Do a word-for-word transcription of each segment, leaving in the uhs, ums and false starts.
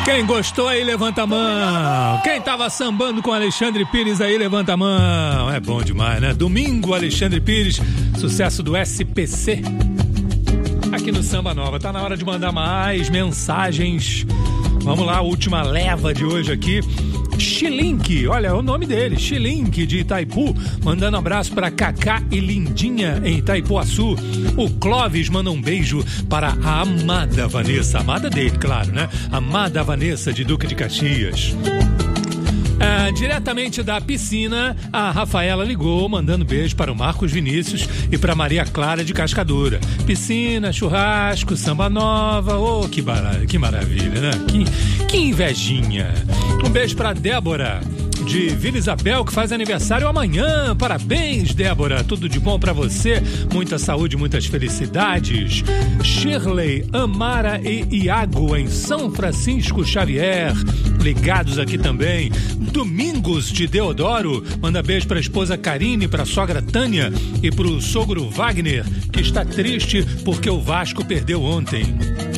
Quem gostou aí, levanta a mão. Quem tava sambando com Alexandre Pires aí, levanta a mão. É bom demais, né? Domingo, Alexandre Pires, sucesso do S P C. Aqui no Samba Nova. Tá na hora de mandar mais mensagens. Vamos lá, a última leva de hoje aqui. Xilink, olha, é o nome dele, Xilink de Itaipu, mandando um abraço para Cacá e Lindinha em Itaipuaçu. O Clóvis manda um beijo para a amada Vanessa, amada dele, claro, né? Amada Vanessa de Duque de Caxias. Ah, diretamente da piscina, a Rafaela ligou, mandando beijo para o Marcos Vinícius e para Maria Clara de Cascadura. Piscina, churrasco, samba nova, oh, que, bar... que maravilha, né? Que, que invejinha. Um beijo para Débora de Vila Isabel, que faz aniversário amanhã. Parabéns, Débora, tudo de bom pra você, muita saúde, muitas felicidades. Shirley, Amara e Iago em São Francisco Xavier, ligados aqui também. Domingos de Deodoro, manda beijo pra esposa Karine, pra sogra Tânia e pro sogro Wagner, que está triste porque o Vasco perdeu ontem.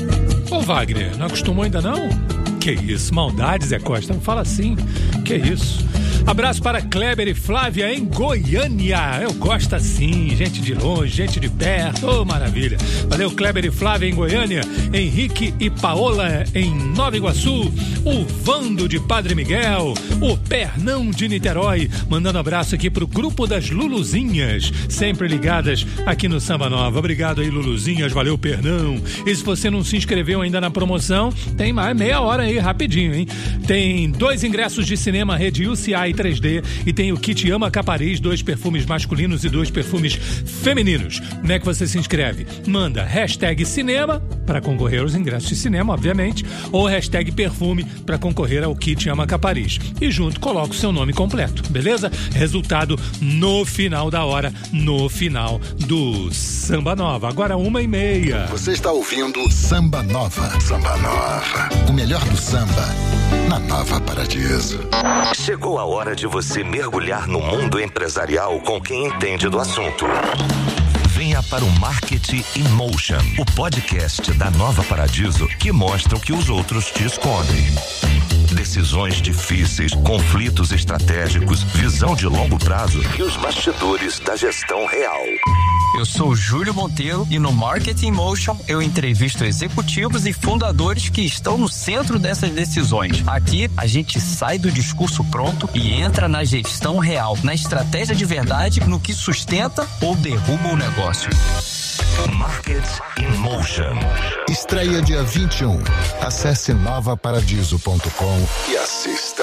Ô Wagner, não acostumou ainda não? Que isso, maldade, Zé Costa, não fala assim. Que isso. Abraço para Kleber e Flávia em Goiânia. Eu gosto assim, gente de longe, gente de perto. Oh, maravilha. Valeu, Kleber e Flávia em Goiânia. Henrique e Paola em Nova Iguaçu. O Vando de Padre Miguel. O Pernão de Niterói. Mandando abraço aqui pro grupo das Luluzinhas, sempre ligadas aqui no Samba Nova. Obrigado aí, Luluzinhas. Valeu, Pernão. E se você não se inscreveu ainda na promoção, tem mais meia hora aí, rapidinho, hein? Tem dois ingressos de cinema Rede U C A e três D e tem o kit Ama Capariz, dois perfumes masculinos e dois perfumes femininos. Como é que você se inscreve? Manda hashtag cinema para concorrer aos ingressos de cinema, obviamente, ou hashtag perfume para concorrer ao kit Ama Capariz. E junto coloca o seu nome completo, beleza? Resultado no final da hora, no final do Samba Nova. Agora uma e meia. Você está ouvindo Samba Nova. Samba Nova. O melhor do samba na Nova Paradiso. Chegou a hora de você mergulhar no mundo empresarial com quem entende do assunto. Venha para o Marketing in Motion, o podcast da Nova Paradiso que mostra o que os outros te escondem. Decisões difíceis, conflitos estratégicos, visão de longo prazo e os bastidores da gestão real. Eu sou Júlio Monteiro e no Marketing Motion eu entrevisto executivos e fundadores que estão no centro dessas decisões. Aqui a gente sai do discurso pronto e entra na gestão real, na estratégia de verdade, no que sustenta ou derruba o negócio. Market in Motion. Estreia dia vinte e um. Acesse nova paradiso ponto com e assista.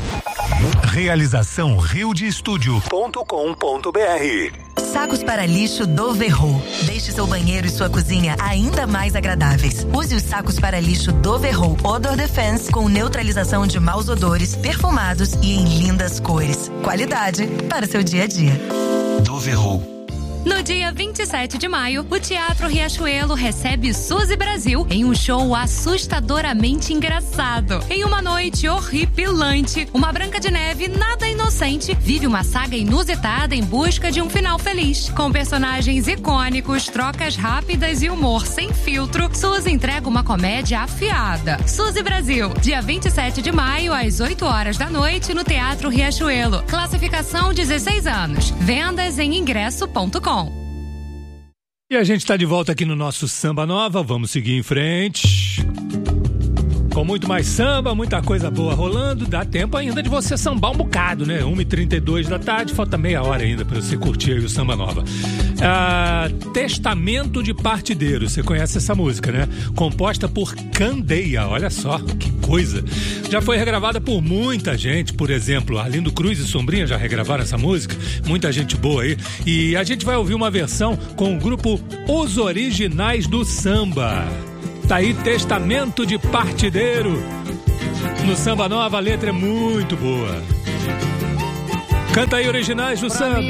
Realização rio de estúdio ponto com ponto br. Sacos para lixo do Verro. Deixe seu banheiro e sua cozinha ainda mais agradáveis. Use os sacos para lixo do Verro Odor Defense com neutralização de maus odores, perfumados e em lindas cores. Qualidade para seu dia a dia. Do Verro. No dia vinte e sete de maio, o Teatro Riachuelo recebe Suzy Brasil em um show assustadoramente engraçado. Em uma noite horripilante, uma Branca de Neve nada inocente vive uma saga inusitada em busca de um final feliz. Com personagens icônicos, trocas rápidas e humor sem filtro, Suzy entrega uma comédia afiada. Suzy Brasil, dia vinte e sete de maio, às oito horas da noite, no Teatro Riachuelo. Classificação dezesseis anos. Vendas em ingresso ponto com. E a gente está de volta aqui no nosso Samba Nova, vamos seguir em frente. Com muito mais samba, muita coisa boa rolando, dá tempo ainda de você sambar um bocado, né? uma e trinta e dois da tarde, falta meia hora ainda para você curtir aí o Samba Nova. Ah, Testamento de Partideiro, você conhece essa música, né? Composta por Candeia, olha só, que coisa. Já foi regravada por muita gente, por exemplo, Arlindo Cruz e Sombrinha já regravaram essa música, muita gente boa aí. E a gente vai ouvir uma versão com o grupo Os Originais do Samba. Tá aí, Testamento de Partideiro. No Samba Nova, a letra é muito boa. Canta aí, Originais do Samba.